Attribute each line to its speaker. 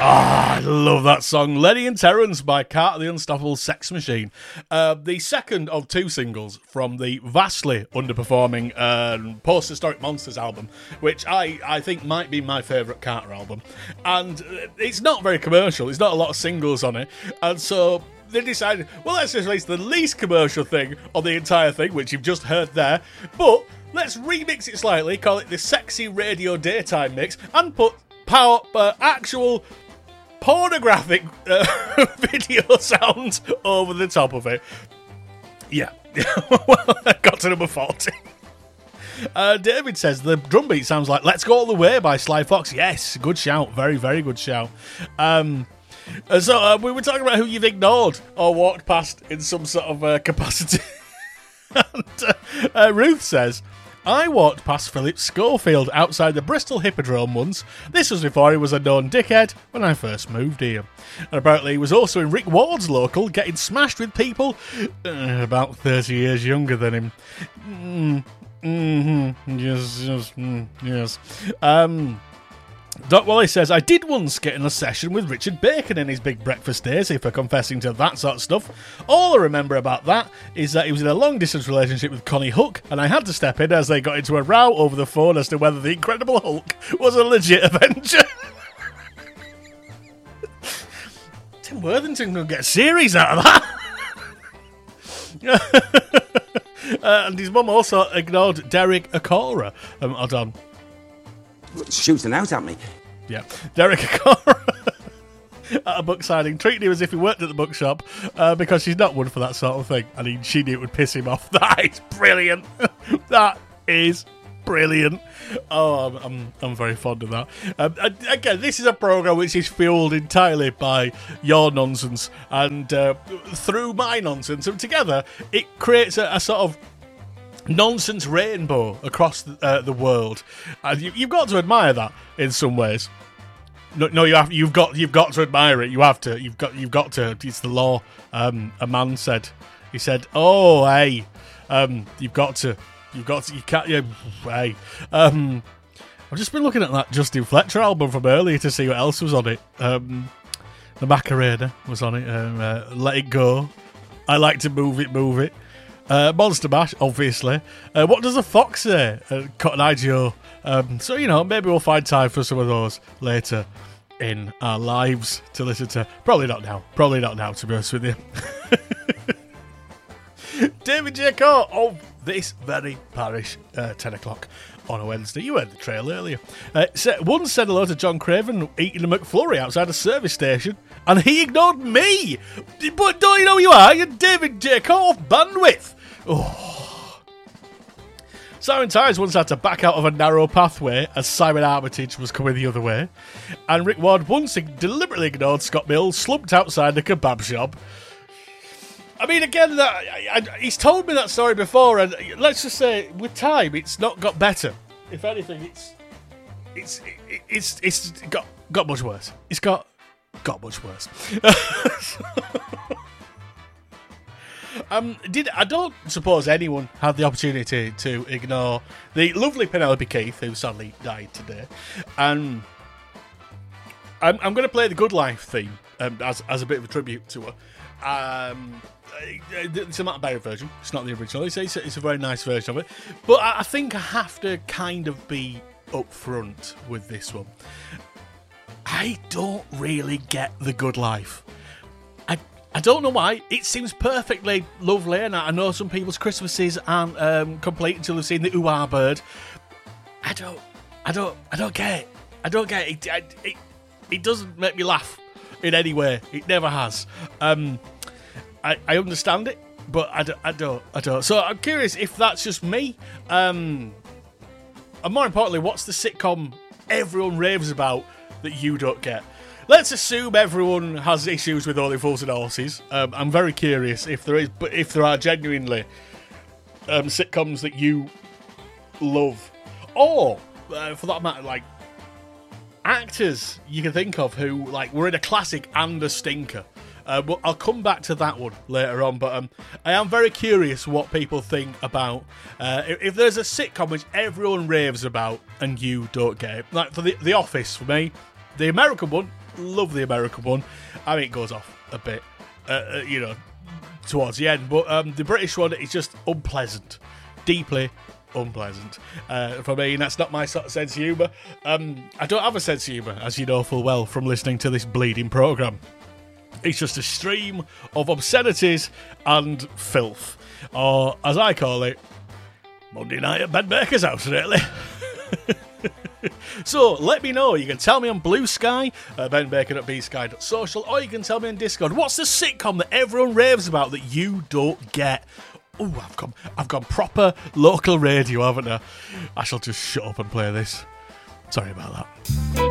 Speaker 1: I love that song. Lenny and Terrence by Carter the Unstoppable Sex Machine. The second of two singles from the vastly underperforming Post-Historic Monsters album, which I think might be my favourite Carter album. And it's not very commercial. There's not a lot of singles on it. And so they decided, well, let's just release the least commercial thing on the entire thing, which you've just heard there. But let's remix it slightly, call it the Sexy Radio Daytime Mix, and put actual pornographic video sounds over the top of it. Yeah. Well, I got to number 40. David says the drum beat sounds like Let's Go All The Way by Sly Fox. Yes, good shout. Very, very good shout. So we were talking about who you've ignored or walked past in some sort of capacity. And Ruth says, I walked past Philip Schofield outside the Bristol Hippodrome once. This was before he was a known dickhead when I first moved here. And apparently he was also in Rick Ward's local, getting smashed with people about 30 years younger than him. Yes. Doc Wally says, I did once get in a session with Richard Bacon in his big breakfast days, for confessing to that sort of stuff. All I remember about that is that he was in a long-distance relationship with Connie Hook, and I had to step in as they got into a row over the phone as to whether the Incredible Hulk was a legit Avenger. Tim Worthington could get a series out of that. And his mum also ignored Derek Acora. Hold on.
Speaker 2: Shooting out at me.
Speaker 1: Yeah, Derek Acora at a book signing, treating him as if he worked at the bookshop because she's not one for that sort of thing, and she knew it would piss him off. That is brilliant. That is brilliant. Oh, I'm very fond of that. Again, this is a programme which is fueled entirely by your nonsense and through my nonsense, and together it creates a sort of nonsense rainbow across the world, and you've got to admire that in some ways. No, you've got to admire it. You have to. You've got to. It's the law. A man said. He said, "Oh, hey, you've got to. You can't. Yeah, hey." I've just been looking at that Justin Fletcher album from earlier to see what else was on it. The Macarena was on it. Let It Go. I Like to Move It. Monster Mash, obviously. What does the Fox say? Cotton Eye Joe. So, maybe we'll find time for some of those later in our lives to listen to. Probably not now, to be honest with you. David J. Coe of this very parish, 10 o'clock on a Wednesday. You heard the trail earlier. One said hello to John Craven eating a McFlurry outside a service station, and he ignored me. But don't you know who you are? You're David J. Coe of Bandwidth. Oh. Simon Tyres once had to back out of a narrow pathway as Simon Armitage was coming the other way. And Rick Ward once deliberately ignored Scott Mills, slumped outside the kebab shop. I mean, again, he's told me that story before, and let's just say, with time, it's not got better. If anything, it's got much worse. It's got much worse. I don't suppose anyone had the opportunity to ignore the lovely Penelope Keith, who sadly died today. And I'm going to play the Good Life theme as a bit of a tribute to her. It's a Matt Berry version. It's not the original. It's a very nice version of it. But I think I have to kind of be upfront with this one. I don't really get the Good Life. I don't know why. It seems perfectly lovely, and I know some people's Christmases aren't complete until they've seen the Ooh-Ah Bird. I don't get it. I don't get it. It doesn't make me laugh in any way. It never has. I understand it, but I don't. So I'm curious if that's just me. And more importantly, what's the sitcom everyone raves about that you don't get? Let's assume everyone has issues with Only Fools and Horses. I'm very curious if there are genuinely sitcoms that you love, or for that matter, like actors you can think of who were in a classic and a stinker. But I'll come back to that one later on. But I am very curious what people think about if there's a sitcom which everyone raves about and you don't get it. Like for The Office, for me, the American one, love the American one. I mean, it goes off a bit, towards the end, but the British one is just unpleasant, deeply unpleasant. For me, that's not my sort of sense of humour. I don't have a sense of humour, as you know full well from listening to this bleeding programme. It's just a stream of obscenities and filth, or as I call it, Monday night at Ben Baker's house, really. So let me know. You can tell me on Blue Sky, benbaker.bsky.social, or you can tell me on Discord. What's the sitcom that everyone raves about that you don't get? Oh, I've gone proper local radio, haven't I? I shall just shut up and play this. Sorry about that.